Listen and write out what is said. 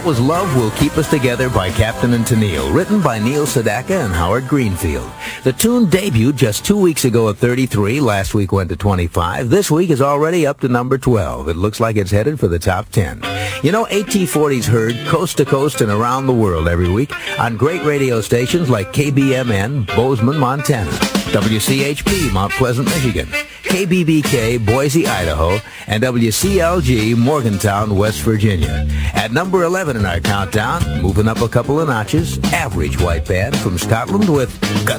was Love Will Keep Us Together by Captain and Tennille, written by Neil Sedaka and Howard Greenfield. The tune debuted just 2 weeks ago at 33. Last week went to 25. This week is already up to number 12. It looks like it's headed for the top 10. You know, AT40's heard coast to coast and around the world every week on great radio stations like KBMN, Bozeman, Montana, WCHP, Mount Pleasant, Michigan, KBBK, Boise, Idaho, and WCLG, Morgantown, West Virginia. At number 11 in our countdown, moving up a couple of notches, Average White Band from Scotland with